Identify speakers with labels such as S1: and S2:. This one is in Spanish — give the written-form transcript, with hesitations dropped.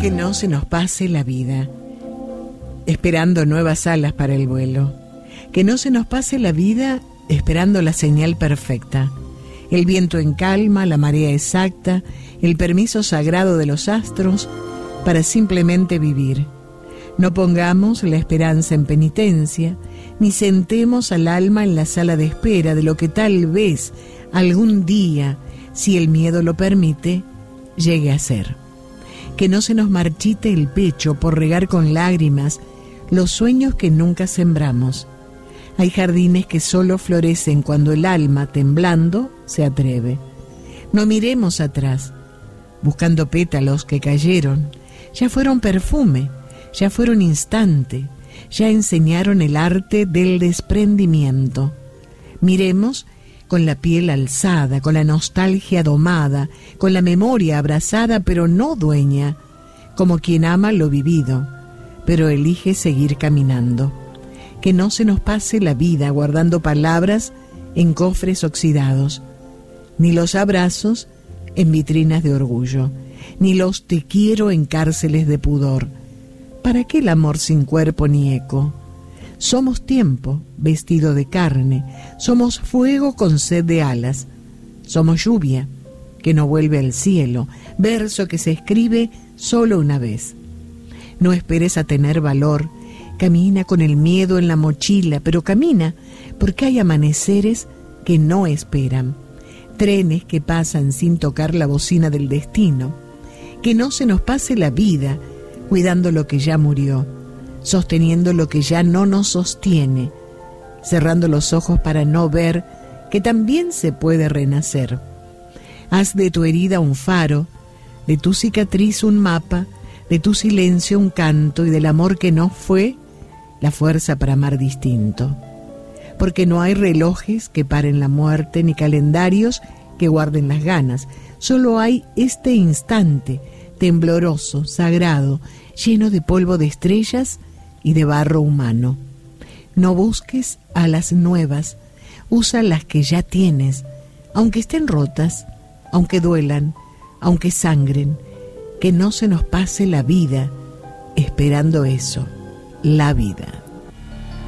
S1: Que no se nos pase la vida esperando nuevas alas para el vuelo. Que no se nos pase la vida esperando la señal perfecta, el viento en calma, la marea exacta, el permiso sagrado de los astros para simplemente vivir. No pongamos la esperanza en penitencia, ni sentemos al alma en la sala de espera de lo que tal vez algún día, si el miedo lo permite, llegue a ser. Que no se nos marchite el pecho por regar con lágrimas los sueños que nunca sembramos. Hay jardines que solo florecen cuando el alma, temblando, se atreve. No miremos atrás, buscando pétalos que cayeron. Ya fueron perfume, ya fueron instante, ya enseñaron el arte del desprendimiento. Miremos con la piel alzada, con la nostalgia domada, con la memoria abrazada pero no dueña, como quien ama lo vivido, pero elige seguir caminando. Que no se nos pase la vida guardando palabras en cofres oxidados, ni los abrazos en vitrinas de orgullo, ni los te quiero en cárceles de pudor. ¿Para qué el amor sin cuerpo ni eco? Somos tiempo vestido de carne, somos fuego con sed de alas, somos lluvia que no vuelve al cielo, verso que se escribe solo una vez. No esperes a tener valor, camina con el miedo en la mochila, pero camina porque hay amaneceres que no esperan, trenes que pasan sin tocar la bocina del destino. Que no se nos pase la vida cuidando lo que ya murió, sosteniendo lo que ya no nos sostiene, cerrando los ojos para no ver que también se puede renacer. Haz de tu herida un faro, de tu cicatriz un mapa, de tu silencio un canto y del amor que no fue, la fuerza para amar distinto. Porque no hay relojes que paren la muerte ni calendarios que guarden las ganas. Solo hay este instante tembloroso, sagrado, lleno de polvo de estrellas y de barro humano. No busques alas nuevas, usa las que ya tienes, aunque estén rotas, aunque duelan, aunque sangren. Que no se nos pase la vida esperando eso, la vida.